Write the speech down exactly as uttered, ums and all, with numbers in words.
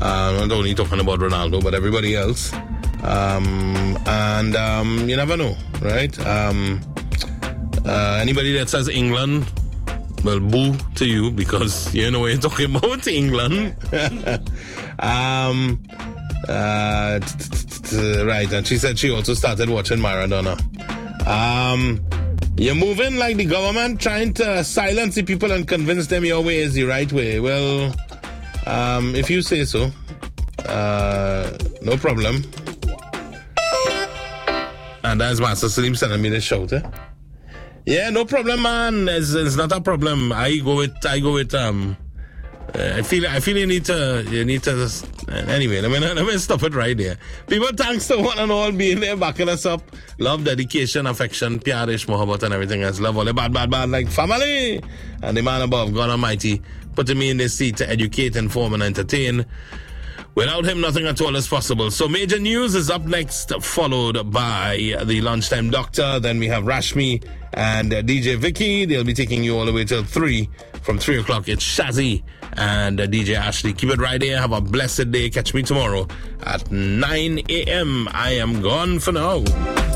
Uh, not only talking about Ronaldo, but everybody else. Um, and um, you never know, right? Um, uh, anybody that says England, well, boo to you, because you know what you're talking about, England. um, uh, right, and she said she also started watching Maradona. Um, you're moving like the government, trying to silence the people and convince them your way is the right way. Well, um, if you say so, uh, no problem. And that's Master Slim sending me the shout, eh? Yeah, no problem, man. It's, it's not a problem. I go with, I go with, um, uh, I feel, I feel you need to, you need to, uh, anyway, let me, let me stop it right there. People, thanks to one and all being there, backing us up. Love, dedication, affection, pyarish, mohabbat, and everything else. Love all the bad, bad, bad, like family. And the man above, God Almighty, putting me in this seat to educate, inform, and entertain. Without him, nothing at all is possible. So Major News is up next, followed by the Lunchtime Doctor. Then we have Rashmi and uh, D J Vicky. They'll be taking you all the way till three. From three o'clock, it's Shazzy and uh, D J Ashley. Keep it right here. Have a blessed day. Catch me tomorrow at nine a.m. I am gone for now.